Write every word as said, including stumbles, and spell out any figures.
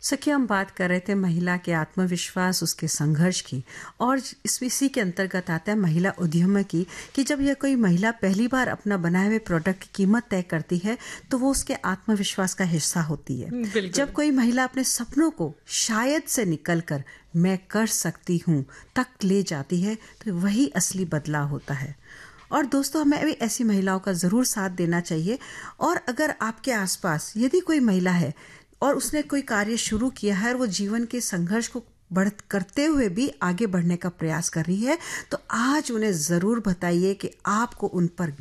सखी, हम बात कर रहे थे महिला के आत्मविश्वास, उसके संघर्ष की, और इस इसी के अंतर्गत आता है महिला उद्यम की कि जब यह कोई महिला पहली बार अपना बनाए हुए प्रोडक्ट की कीमत तय करती है तो वो उसके आत्मविश्वास का हिस्सा होती है। जब बिल्कुल। कोई महिला अपने सपनों को शायद से निकलकर मैं कर सकती हूँ तक ले जाती है तो वही असली बदलाव होता है। और दोस्तों, हमें भी ऐसी महिलाओं का ज़रूर साथ देना चाहिए। और अगर आपके आसपास यदि कोई महिला है और उसने कोई कार्य शुरू किया है और वो जीवन के संघर्ष को बढ़ करते हुए भी आगे बढ़ने का प्रयास कर रही है, तो आज उन्हें ज़रूर बताइए कि आपको उन पर